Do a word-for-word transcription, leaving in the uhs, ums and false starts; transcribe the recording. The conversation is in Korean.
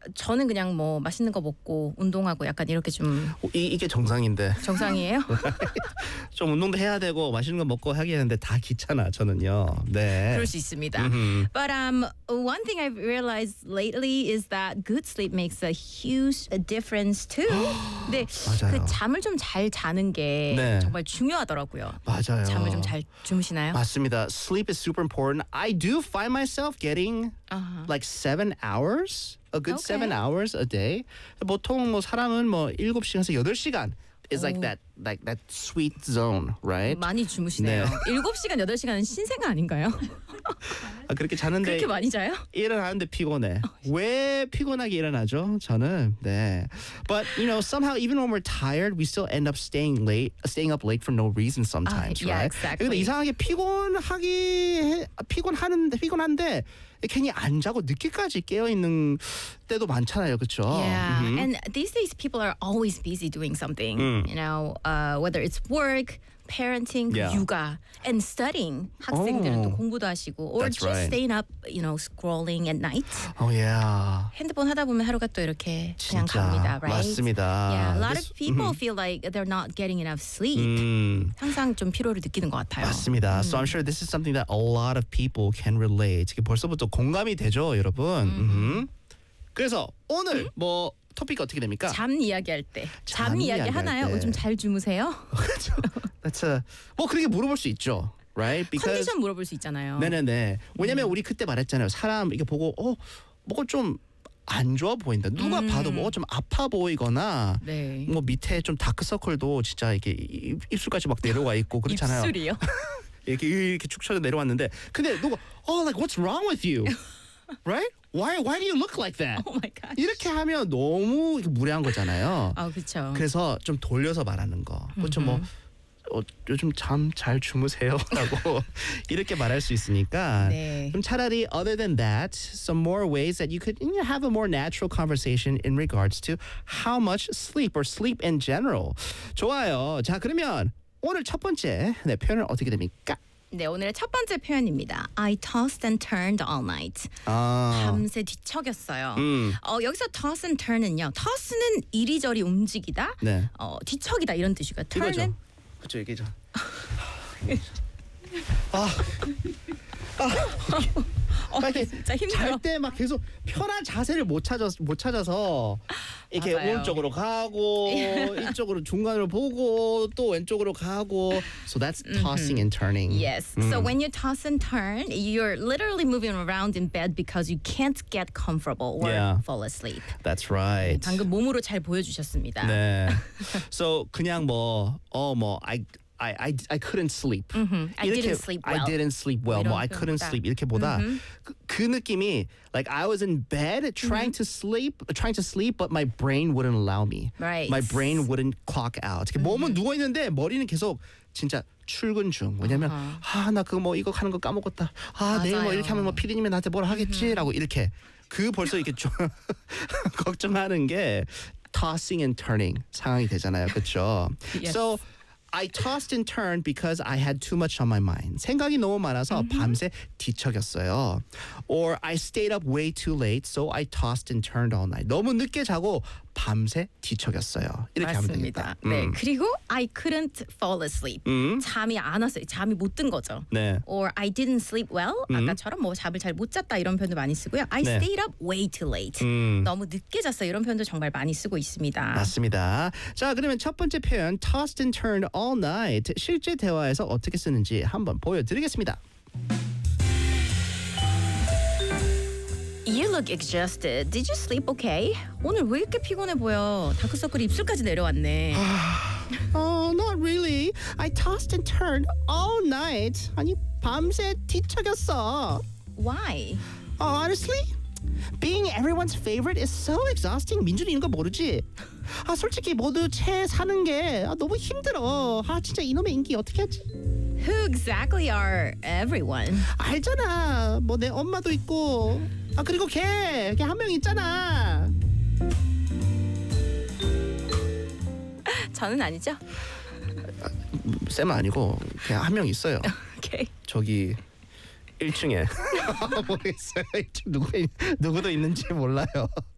저는 그냥 뭐 맛있는 거 먹고 운동하고 약간 이렇게 좀 이, 이게 정상인데 정상이에요? 좀 운동도 해야 되고 맛있는 거 먹고 하겠는데 다 귀찮아 저는요. 네. 그럴 수 있습니다. 음흠. But um, one thing I've realized lately is that good sleep makes a huge difference too. 근데 맞아요. 그 잠을 좀 잘 자는 게 네. 정말 중요하더라고요. 맞아요. 잠을 좀 잘 주무시나요? 맞습니다. Sleep is super important. I do find myself getting Uh-huh. like seven hours, a good Okay. seven hours a day. 보통 뭐 사람은 뭐 일곱 시간에서 여덟 시간 is like 오. that like that sweet zone, right? 많이 주무시네요. 네. 일곱 시간, 여덟 시간은 신생 아닌가요? 아, 그렇게 자는데 그렇게 많이 자요? 일어나는데 피곤해. 왜 피곤하게 일어나죠? 저는 네. But you know somehow even when we're tired, we still end up staying late, staying up late for no reason sometimes, yeah, right? exactly. 근데 이상하게 피곤하기 피곤하는데 피곤한데 괜히 안 자고 늦게까지 깨어 있는 때도 많잖아요, 그렇죠? Yeah, and these days people are always busy doing something. You know, uh, whether it's work, parenting, Yeah. 육아, and studying. 학생들은 또 Oh. 공부도 하시고, or That's just right. staying up, you know, scrolling at night. Oh yeah. 핸드폰 하다 보면 하루가 또 이렇게 그냥 진짜 갑니다, right? 맞습니다. Yeah, a lot This- of people feel like they're not getting enough sleep. 음. 항상 좀 피로를 느끼는 것 같아요. 맞습니다. So I'm sure this is something that a lot of people can relate. 이게 벌써부터 공감이 되죠, 여러분. 음. 그래서 오늘 뭐 토픽 어떻게 됩니까? 잠 이야기할 때, 잠, 잠 이야기 이야기할 하나요? 때. 요즘 잘 주무세요? 그렇죠. That's a, 뭐 그렇게 물어볼 수 있죠, right? Because 컨디션 물어볼 수 있잖아요. 네네네. 왜냐면 우리 그때 말했잖아요. 사람 이게 보고 어 뭐가 좀 안 좋아 보인다. 누가 음. 봐도 뭐가 좀 아파 보이거나 네. 뭐 밑에 좀 다크서클도 진짜 이게 입- 입술까지 막 내려와 있고 그렇잖아요. 입술이요? 이렇게 이렇게 축 처져 내려왔는데 근데 누가 oh like what's wrong with you, right? Why why do you look like that? Oh my god. 이렇게 하면 너무 이게 무례한 거잖아요. 아 그렇죠. 그래서 좀 돌려서 말하는 거. 그렇죠 뭐 어, 요즘 잠 잘 주무세요라고 이렇게 말할 수 있으니까 네. 좀 차라리 other than that, some more ways that you could you know, have a more natural conversation in regards to how much sleep or sleep in general. 좋아요. 자 그러면 오늘 첫 번째 네, 표현은 어떻게 됩니까? 네, 오늘의 첫 번째 표현입니다. I tossed and turned all night. 아, 밤새 뒤척였어요. 음. 어, 여기서 toss and turn은요. toss는 이리저리 움직이다. 네. 어, 뒤척이다 이런 뜻이고요. 이거죠. turn은 그렇죠 이게죠. 어, 이렇게 진짜 힘들어. 잘 때 막 계속 편한 자세를 못 찾아 못 찾아서 이렇게 맞아요. 오른쪽으로 가고 이쪽으로 중간으로 보고 또 왼쪽으로 가고. So that's tossing and turning. Yes. So when you toss and turn, you're literally moving around in bed because you can't get comfortable or Yeah. fall asleep. That's right. 방금 몸으로 잘 보여주셨습니다. 네. So 그냥 뭐 어 뭐 I I I I couldn't sleep. I didn't sleep well. I didn't sleep well. 이런 뭐 I couldn't 표현보다. sleep 이렇게보다 그, 그 느낌이 like I was in bed trying to sleep, trying to sleep, but my brain wouldn't allow me. Right. My brain wouldn't clock out. 이렇게 몸은 누워 있는데 머리는 계속 진짜 출근 중. 왜냐면 아 나 그거 뭐 이거 하는 거 까먹었다. 아 내일 뭐 맞아요. 이렇게 하면 뭐 피디님이 나한테 뭐라 하겠지라고 이렇게 그 벌써 이렇게 좀 걱정하는 게 tossing and turning 상황이 되잖아요. 그렇죠? Yes. So I tossed and turned because I had too much on my mind. 생각이 너무 많아서 밤새 뒤척였어요. Or I stayed up way too late, so I tossed and turned all night. 너무 늦게 자고 밤새 뒤척였어요. 이렇게 하면 되겠다. 맞습니다. 네, 음. 그리고 I couldn't fall asleep. 음. 잠이 안 왔어요. 잠이 못 든 거죠. 네. Or I didn't sleep well. 아까처럼 뭐 잠을 잘 못 잤다 이런 표현도 많이 쓰고요. I 네. stayed up way too late. 음. 너무 늦게 잤어요. 이런 표현도 정말 많이 쓰고 있습니다. 맞습니다. 자, 그러면 첫 번째 표현 tossed and turned all night 실제 대화에서 어떻게 쓰는지 한번 보여드리겠습니다. You look exhausted. Did you sleep okay? 오늘 왜 이렇게 피곤해 보여? 다크서클이 입술까지 내려왔네. Oh, not really. I tossed and turned all night. 아니 밤새 뒤척였어. Why? Oh, honestly, being everyone's favorite is so exhausting. 민준이 이런 거 모르지? 아 솔직히 모두 채 사는 게 아, 너무 힘들어. 아 진짜 이놈의 인기 어떻게 하지? Who exactly are everyone? 알잖아. 뭐 내 엄마도 있고. 아 그리고 걔, 걔 한 명 있잖아. 저는 아니죠? 쌤 아니고 그냥 한 명 있어요. 오케이. 저기 일 층에 모르겠어요. 일 층 누구 누구도 있는지 몰라요.